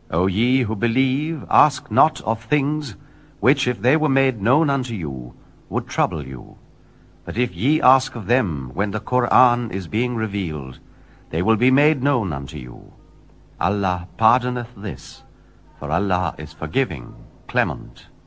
O ye who believe, ask not of things which, if they were made known unto you, would trouble you. But if ye ask of them when the Qur'an is being revealed, they will be made known unto you. Allah pardoneth this, for Allah is forgiving, clement.